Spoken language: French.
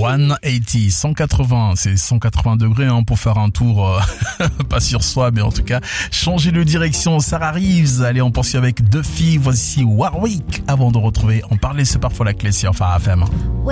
180, 180, c'est 180 degrés pour faire un tour, pas sur soi, mais en tout cas, changer de direction. Sarah Reeves, allez, on poursuit avec deux filles. Voici Warwick, avant de retrouver, on parlait, c'est parfois la clé sur Phare FM.